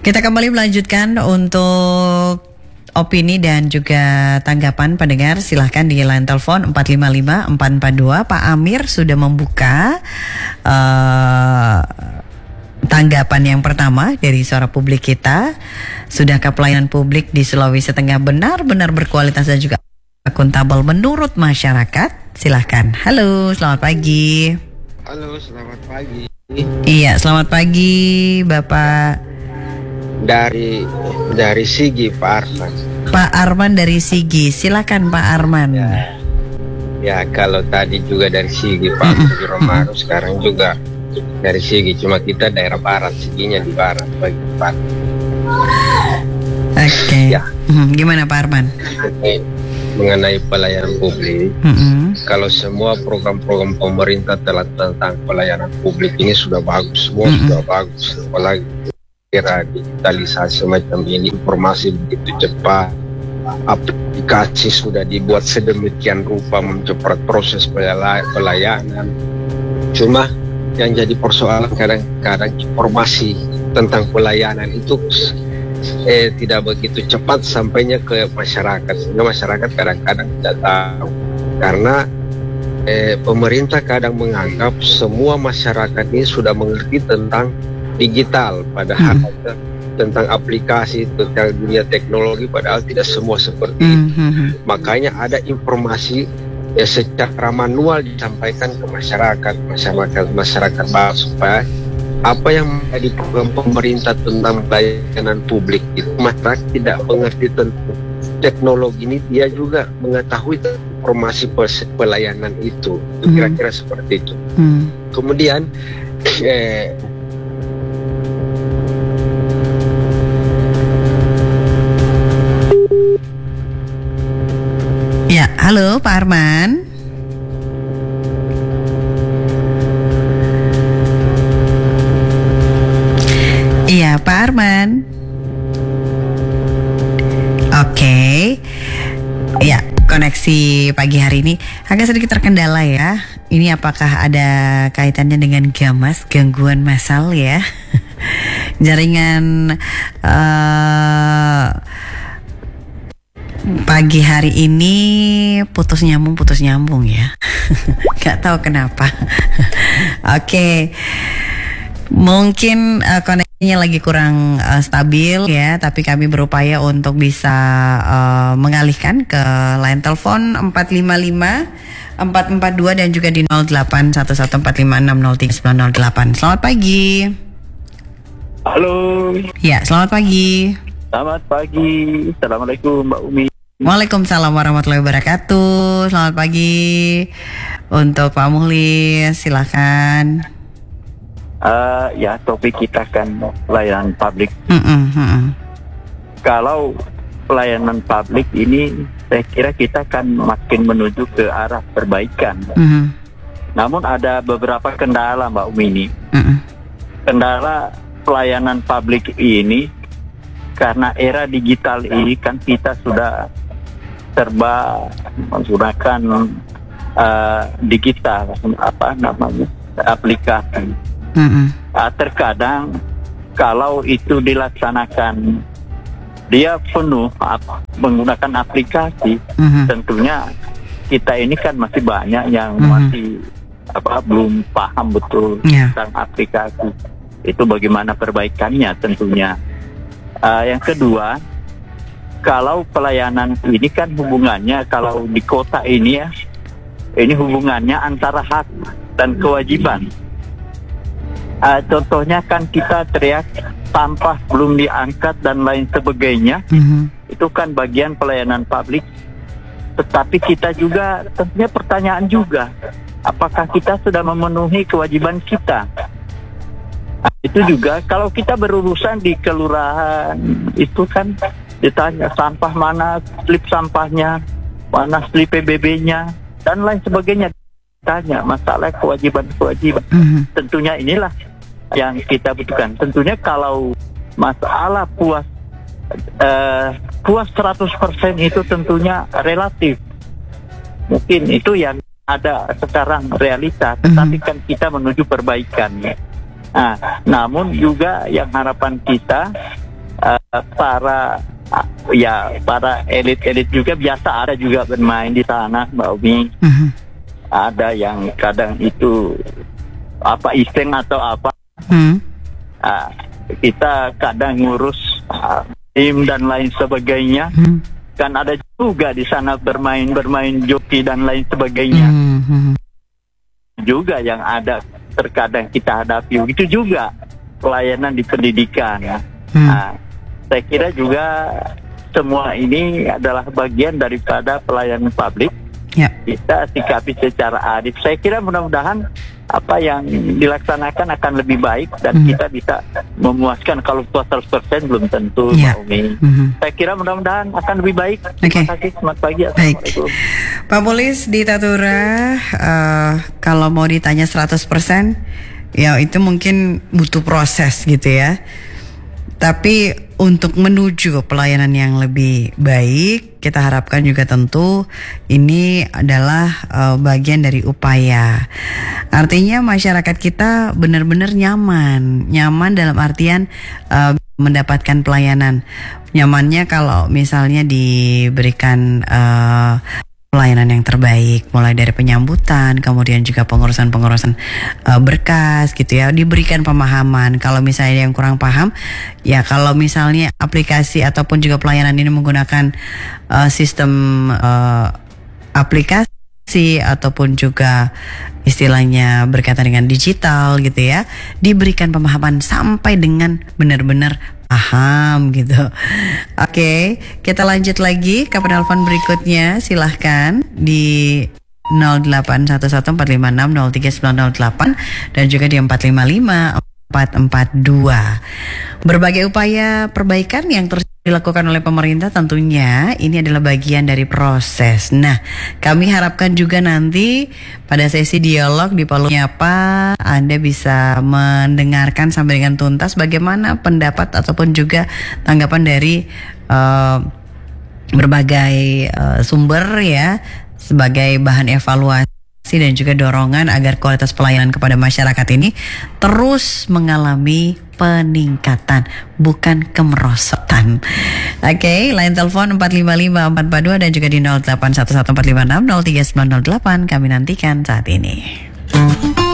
Kita kembali melanjutkan untuk opini dan juga tanggapan pendengar. Silahkan di line telepon 455-442. Pak Amir sudah membuka tanggapan yang pertama dari suara publik kita. Sudahkah pelayanan publik di Sulawesi Tengah benar-benar berkualitas dan juga akuntabel menurut masyarakat? Silahkan. Halo, selamat pagi. Halo, selamat pagi. Iya, selamat pagi Bapak. Dari Sigi, Pak Arman. Pak Arman dari Sigi, silakan Pak Arman. Ya, kalau tadi juga dari Sigi, Pak Romaru, sekarang juga dari Sigi. Cuma kita daerah barat, Siginya di barat, bagi Pak. Oke. Ya. Gimana Pak Arman? Mengenai pelayanan publik, kalau semua program-program pemerintah tentang pelayanan publik ini sudah bagus, semua sudah bagus. Apalagi era digitalisasi semacam ini, informasi begitu cepat, aplikasi sudah dibuat sedemikian rupa mempercepat proses pelayanan. Cuma yang jadi persoalan kadang-kadang informasi tentang pelayanan itu tidak begitu cepat sampainya ke masyarakat, sehingga masyarakat kadang-kadang tidak tahu, karena pemerintah kadang menganggap semua masyarakat ini sudah mengerti tentang digital, padahal tentang aplikasi, tentang dunia teknologi, padahal tidak semua seperti itu. Makanya ada informasi secara manual disampaikan ke masyarakat bawah, supaya apa yang menjadi program pemerintah tentang pelayanan publik itu masyarakat tidak mengerti tentang teknologi ini, dia juga mengetahui informasi pelayanan itu. Kira-kira seperti itu. Kemudian ya, halo Pak Arman. Iya, Pak Arman. Oke. Ya, koneksi pagi hari ini agak sedikit terkendala ya. Ini apakah ada kaitannya dengan gamas, gangguan massal ya? Jaringan pagi hari ini putus nyambung ya. Gak tahu kenapa. Oke. Mungkin koneksinya lagi kurang stabil ya, tapi kami berupaya untuk bisa mengalihkan ke line telepon 455-442 dan juga di 081145603908. Selamat pagi. Halo. Ya, selamat pagi. Selamat pagi. Assalamualaikum Mbak Umi. Waalaikumsalam warahmatullahi wabarakatuh. Selamat pagi untuk Pak Muhlis, silakan. Ya, topik kita kan pelayanan publik. Kalau pelayanan publik ini, saya kira kita kan makin menuju ke arah perbaikan. Namun ada beberapa kendala Mbak Umi ini. Kendala pelayanan publik ini, karena era digital ini kan kita sudah serba menggunakan digital, aplikasi. Terkadang kalau itu dilaksanakan dia penuh menggunakan aplikasi, tentunya kita ini kan masih banyak yang masih belum paham betul tentang aplikasi. Itu bagaimana perbaikannya tentunya. Yang kedua, kalau pelayanan ini kan hubungannya, kalau di kota ini ya, ini hubungannya antara hak dan kewajiban. Contohnya kan kita teriak sampah belum diangkat dan lain sebagainya. Itu kan bagian pelayanan publik. Tetapi kita juga tentunya pertanyaan juga, apakah kita sudah memenuhi kewajiban kita? Itu juga kalau kita berurusan di kelurahan, itu kan ditanya sampah mana, slip sampahnya, mana slip PBB-nya dan lain sebagainya. Tanya masalah kewajiban. Tentunya inilah yang kita butuhkan. Tentunya kalau masalah puas 100% itu tentunya relatif. Mungkin itu yang ada sekarang realita, tetapi kan kita menuju perbaikan. Namun juga yang harapan kita para elit-elit juga biasa ada juga bermain di sana, Mbak Umi. Ada yang kadang itu iseng atau apa. Kita kadang ngurus tim dan lain sebagainya. Kan ada juga di sana bermain joki dan lain sebagainya. Juga yang ada terkadang kita hadapi itu juga pelayanan di pendidikan. Saya kira juga semua ini adalah bagian daripada pelayanan publik. Kita sikapi secara adil. Saya kira mudah-mudahan apa yang dilaksanakan akan lebih baik dan kita bisa memuaskan. Kalau puas 100% belum tentu, Mbak Umi. Saya kira mudah-mudahan akan lebih baik. Terima kasih, selamat pagi. Assalamualaikum. Pak Polis di Tatura, kalau mau ditanya 100%, ya itu mungkin butuh proses gitu ya. Tapi untuk menuju pelayanan yang lebih baik, kita harapkan juga tentu ini adalah bagian dari upaya. Artinya masyarakat kita benar-benar nyaman dalam artian mendapatkan pelayanan. Nyamannya kalau misalnya diberikan pelayanan yang terbaik, mulai dari penyambutan, kemudian juga pengurusan berkas gitu ya, diberikan pemahaman. Kalau misalnya yang kurang paham, ya kalau misalnya aplikasi ataupun juga pelayanan ini menggunakan sistem aplikasi ataupun juga istilahnya berkaitan dengan digital gitu ya, diberikan pemahaman sampai dengan benar-benar paham gitu. Oke, kita lanjut lagi ke penelpon berikutnya. Silahkan di 081145603908 dan juga di 4554442. Berbagai upaya perbaikan yang terus dilakukan oleh pemerintah tentunya ini adalah bagian dari proses. Nah, kami harapkan juga nanti pada sesi dialog di Palu Nyapa Anda bisa mendengarkan sampai dengan tuntas bagaimana pendapat ataupun juga tanggapan dari berbagai sumber ya, sebagai bahan evaluasi dan juga dorongan agar kualitas pelayanan kepada masyarakat ini terus mengalami peningkatan, bukan kemerosotan. Oke, line telepon 4554442 dan juga di 081145603908 kami nantikan saat ini.